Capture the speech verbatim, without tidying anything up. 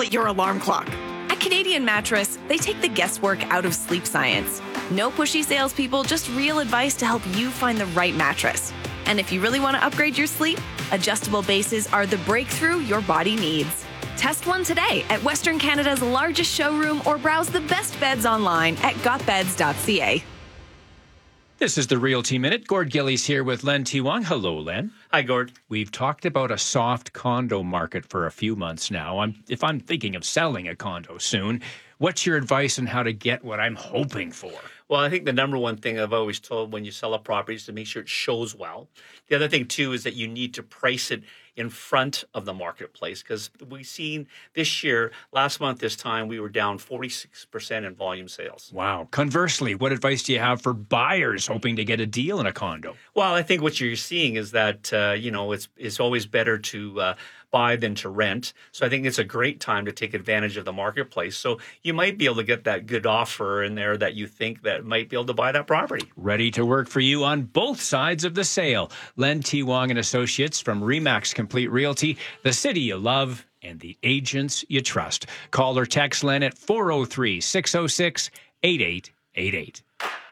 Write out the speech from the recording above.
but your alarm clock. At Canadian Mattress, they take the guesswork out of sleep science. No pushy salespeople, just real advice to help you find the right mattress. And if you really want to upgrade your sleep, adjustable bases are the breakthrough your body needs. Test one today at Western Canada's largest showroom or browse the best beds online at got beds dot c a. This is the Realty Minute. Gord Gillies here with Len T. Wong. Hello, Len. Hi, Gord. We've talked about a soft condo market for a few months now. I'm, if I'm thinking of selling a condo soon, what's your advice on how to get what I'm hoping for? Well, I think the number one thing I've always told when you sell a property is to make sure it shows well. The other thing, too, is that you need to price it in front of the marketplace, because we've seen this year, last month this time, we were down forty-six percent in volume sales. Wow. Conversely, what advice do you have for buyers hoping to get a deal in a condo? Well, I think what you're seeing is that, uh, you know, it's it's always better to uh, buy than to rent. So I think it's a great time to take advantage of the marketplace. So you might be able to get that good offer in there that you think that might be able to buy that property. Ready to work for you on both sides of the sale. Len T. Wong and Associates from RE/MAX Complete Realty, the city you love and the agents you trust. Call or text Len at four oh three, six oh six, eight eight eight eight.